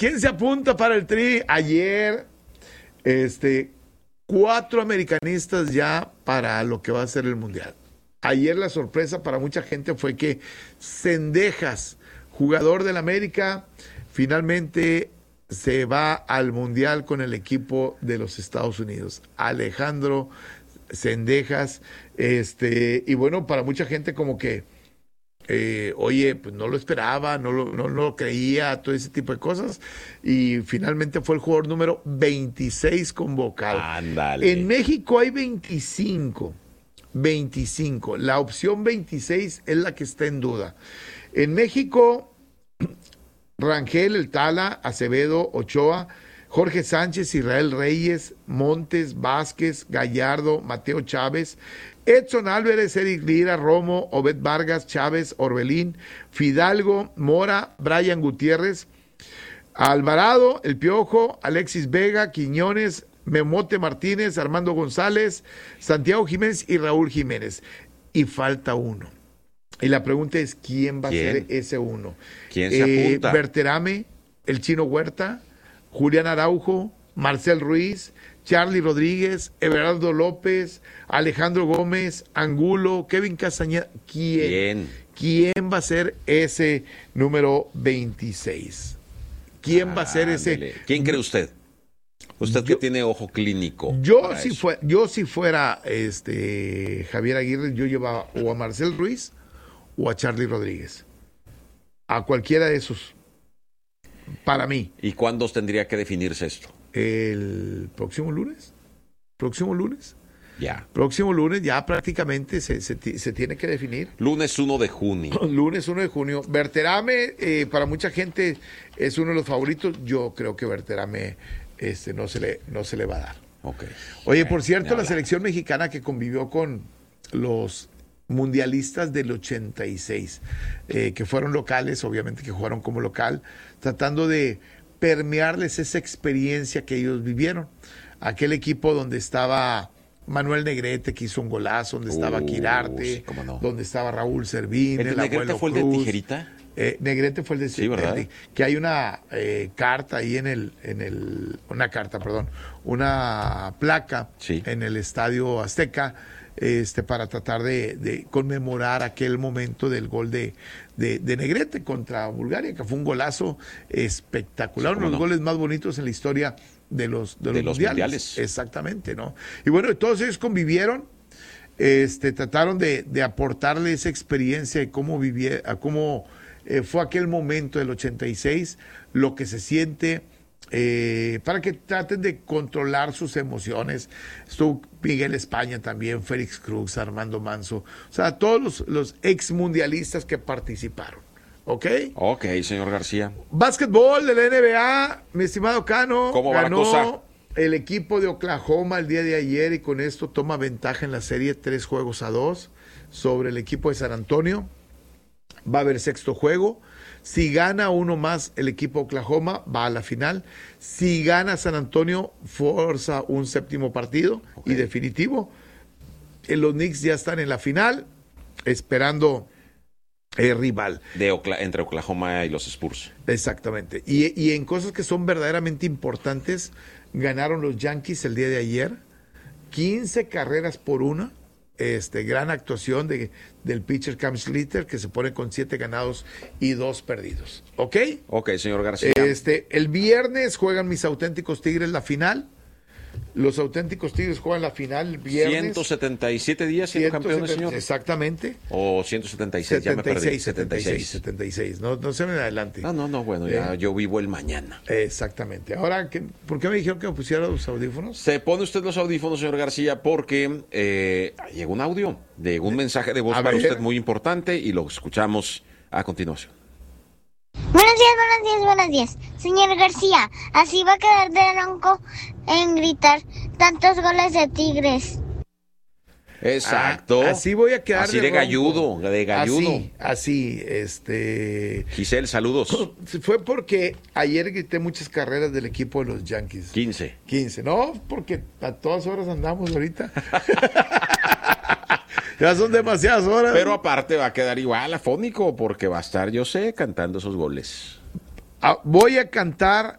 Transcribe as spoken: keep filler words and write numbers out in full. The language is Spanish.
¿Quién se apunta para el Tri? Ayer, este, cuatro americanistas ya para lo que va a ser el Mundial. Ayer la sorpresa para mucha gente fue que Cendejas, jugador del América, finalmente se va al Mundial con el equipo de los Estados Unidos. Alejandro Cendejas, este, y bueno, para mucha gente como que, eh, oye, pues no lo esperaba, no lo, no, no lo creía, todo ese tipo de cosas, y finalmente fue el jugador número veintiséis convocado. Ándale. En México hay veinticinco. veinticinco. La opción veintiséis es la que está en duda. En México, Rangel, El Tala, Acevedo, Ochoa, Jorge Sánchez, Israel Reyes, Montes, Vázquez, Gallardo, Mateo Chávez, Edson Álvarez, Eric Lira, Romo, Obed Vargas, Chávez, Orbelín, Fidalgo, Mora, Brian Gutiérrez, Alvarado, El Piojo, Alexis Vega, Quiñones, Memote Martínez, Armando González, Santiago Jiménez y Raúl Jiménez. Y falta uno. Y la pregunta es, ¿quién va ¿Quién? a ser ese uno? ¿Quién se apunta? Eh, Berterame, el Chino Huerta, Julián Araujo, Marcel Ruiz, Charlie Rodríguez, Everardo López, Alejandro Gómez, Angulo, Kevin Castañeda. ¿Quién? ¿Quién? ¿Quién va a ser ese número veintiséis? ¿Quién va a ser ese? Ándele. ¿Quién cree usted? Usted Yo- que tiene ojo clínico. Yo para si, eso. fue, yo si fuera este Javier Aguirre, yo llevaba o a Marcel Ruiz o a Charlie Rodríguez. A cualquiera de esos. Para mí. ¿Y cuándo tendría que definirse esto? El próximo lunes. Próximo lunes. Ya. Próximo lunes ya prácticamente se, se, ti- se tiene que definir. Lunes uno de junio. Lunes uno de junio. Berterame, eh, para mucha gente es uno de los favoritos. Yo creo que Berterame este, no, se le, no se le va a dar. Ok. Oye, Bueno, por cierto, ni la hablar. selección mexicana que convivió con los mundialistas del ochenta y seis, eh, que fueron locales, obviamente que jugaron como local, tratando de permearles esa experiencia que ellos vivieron. Aquel equipo donde estaba Manuel Negrete, que hizo un golazo, donde estaba Uh, Quirarte, sí, cómo no. donde estaba Raúl Servín, ¿El de el Negrete abuelo fue el de Cruz. tijerita? Eh, Negrete fue el de Sí, ¿verdad? el de- que hay una eh, carta ahí en el, en el, una carta, perdón, una placa Sí. en el Estadio Azteca, este, para tratar de, de conmemorar aquel momento del gol de, de, de Negrete contra Bulgaria, que fue un golazo espectacular, Sí, uno de los cómo no. goles más bonitos en la historia de los, de los, De los mundiales. mundiales. Exactamente, ¿no? Y bueno, todos ellos convivieron, este, trataron de, de aportarle esa experiencia de cómo vivía, a cómo eh, fue aquel momento del ochenta y seis, lo que se siente, eh, para que traten de controlar sus emociones. Estuvo Miguel España también, Félix Cruz, Armando Manso, o sea, todos los, los ex mundialistas que participaron. ¿Ok? Ok, señor García. Básquetbol de la N B A, mi estimado Cano, ¿Cómo va la cosa? ganó el equipo de Oklahoma el día de ayer y con esto toma ventaja en la serie tres juegos a dos sobre el equipo de San Antonio. Va a haber sexto juego. Si gana uno más el equipo Oklahoma, va a la final. Si gana San Antonio, forza un séptimo partido Ok. y definitivo. Eh, Los Knicks ya están en la final, esperando eh, rival. De Ocla- entre Oklahoma y los Spurs. Exactamente. Y, y en cosas que son verdaderamente importantes, ganaron los Yankees el día de ayer, quince carreras por una. Este, gran actuación de, del pitcher Cam Slater, que se pone con siete ganados y dos perdidos. ¿Ok? Ok, señor García. Este, el viernes juegan mis auténticos Tigres la final. Los auténticos Tigres juegan la final el viernes. ciento setenta y siete días siendo campeones, ciento setenta señor. Exactamente. O ciento setenta y seis, ya me perdí. setenta y seis, setenta y seis. setenta y seis. No, no se ven adelante. No, no, no, bueno, ya Eh. yo vivo el mañana. Exactamente. Ahora, ¿qué- ¿por qué me dijeron que me pusiera los audífonos? Se pone usted los audífonos, señor García, porque eh, llegó un audio de un mensaje de voz A para ver. usted muy importante y lo escuchamos a continuación. Buenos días, buenos días, buenos días. Señor García, así va a quedar de ronco en gritar tantos goles de Tigres. Exacto. Ah, así voy a quedar Así de ronco. galludo, de galludo. Así, así, este... Giselle, saludos. Fue porque ayer grité muchas carreras del equipo de los Yankees. quince. quince, no, porque a todas horas andamos ahorita. Ya son demasiadas horas. Pero aparte va a quedar igual afónico porque va a estar, yo sé, cantando esos goles. Ah, voy a cantar